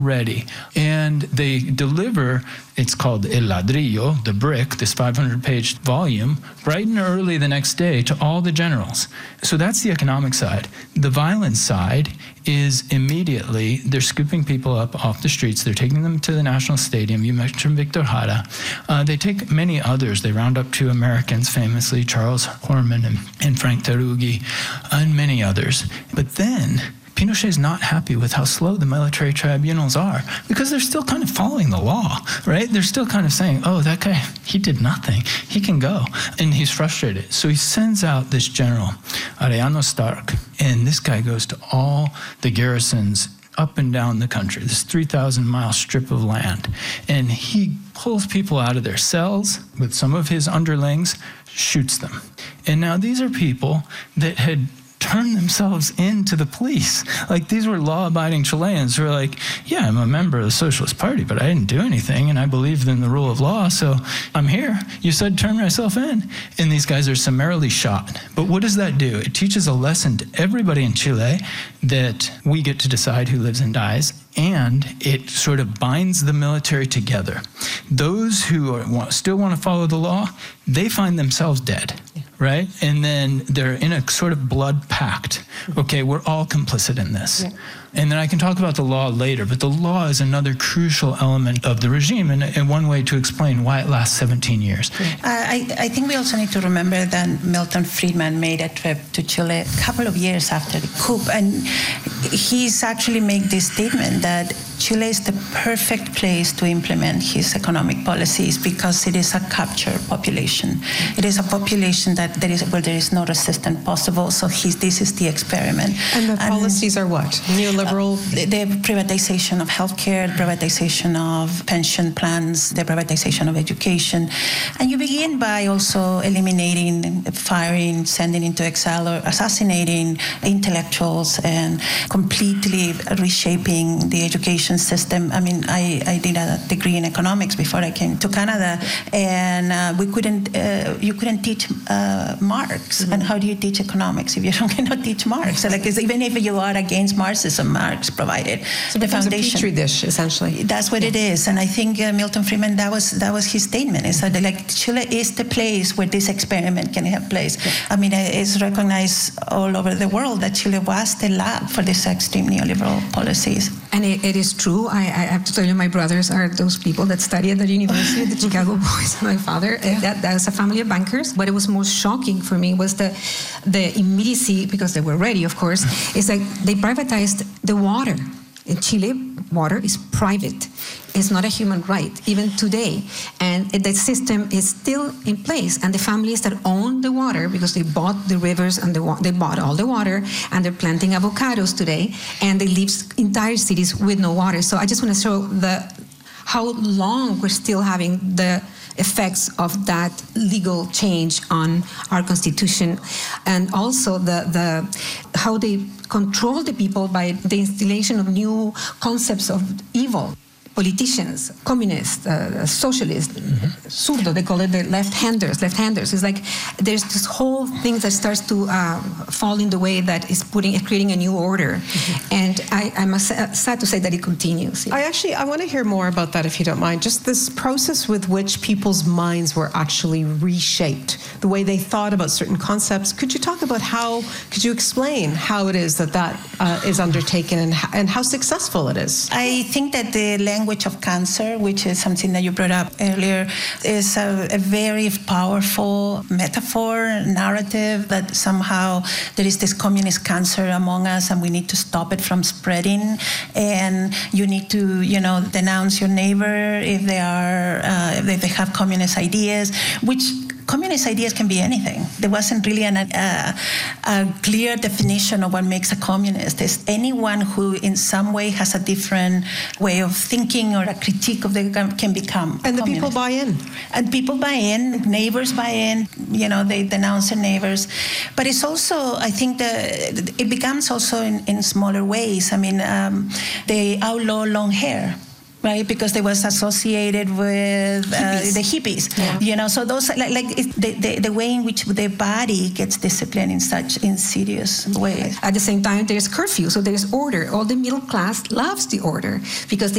ready. And they deliver, it's called El Ladrillo, the brick, this 500-page volume, bright and early the next day to all the generals. So that's the economic side. The violence side is immediately, they're scooping people up off the streets. They're taking them to the National Stadium. You mentioned Victor Jara. They take many others. They round up 2 Americans, famously Charles Horman and Frank Tarugi, and many others. But then Pinochet's not happy with how slow the military tribunals are because they're still kind of following the law, right? They're still kind of saying, oh, that guy, he did nothing. He can go. And he's frustrated. So he sends out this general, Arellano Stark, and this guy goes to all the garrisons up and down the country, this 3,000-mile strip of land. And he pulls people out of their cells with some of his underlings, shoots them. And now these are people that had turned themselves into the police. Like, these were law-abiding Chileans who were like, yeah, I'm a member of the Socialist Party, but I didn't do anything, and I believed in the rule of law, so I'm here. You said turn myself in. And these guys are summarily shot. But what does that do? It teaches a lesson to everybody in Chile that we get to decide who lives and dies, and it sort of binds the military together. Those who still want to follow the law, they find themselves dead. Right? And then they're in a sort of blood pact. Okay, we're all complicit in this. Yeah. And then I can talk about the law later, but the law is another crucial element of the regime and one way to explain why it lasts 17 years. I think we also need to remember that Milton Friedman made a trip to Chile a couple of years after the coup, and he's actually made this statement that Chile is the perfect place to implement his economic policies because it is a captured population. It is a population that where there is no resistance possible, so this is the experiment. And the policies are what? Neoliberal? The privatization of healthcare, privatization of pension plans, the privatization of education. And you begin by also eliminating, firing, sending into exile, or assassinating intellectuals and completely reshaping the education system. I mean, I did a degree in economics before I came to Canada, and you couldn't teach Marx. And how do you teach economics if you cannot teach Marx? So even if you are against Marxism, Marx provided the foundation. A petri dish, essentially. That's what it is, and I think Milton Friedman, that was his statement. Is that Chile is the place where this experiment can have place. Yeah. I mean, it's recognized all over the world that Chile was the lab for these extreme neoliberal policies. And it is true. I have to tell you, my brothers are those people that study at the University of the Chicago Boys. My father, that was a family of bankers. What was most shocking for me was the immediacy, because they were ready, of course. It's like they privatized the water. In Chile, water is private. It's not a human right, even today. And the system is still in place. And the families that own the water, because they bought the rivers and they bought all the water, and they're planting avocados today, and they leave entire cities with no water. So I just want to show how long we're still having the effects of that legal change on our constitution, and also the how they control the people by the installation of new concepts of evil. Politicians, communists, socialists, zurdo, they call it the left-handers. It's like there's this whole thing that starts to fall in the way that is creating a new order. And I'm sad to say that it continues. I want to hear more about that, if you don't mind. Just this process with which people's minds were actually reshaped, the way they thought about certain concepts. Could you talk about could you explain how it is that is undertaken and how successful it is? I think that the language of cancer, which is something that you brought up earlier, is a very powerful metaphor, narrative that somehow there is this communist cancer among us and we need to stop it from spreading. And you need to, denounce your neighbor if they have communist ideas, which communist ideas can be anything. There wasn't really a clear definition of what makes a communist. It's anyone who in some way has a different way of thinking or a critique of can become and the communist. People buy in. And people buy in, neighbors buy in, they denounce their neighbors. But it's also, I think that it becomes also in smaller ways. I mean, they outlaw long hair. Right, because they was associated with the hippies, So those the way in which the body gets disciplined in such insidious ways. At the same time, there's curfew, so there's order. All the middle class loves the order because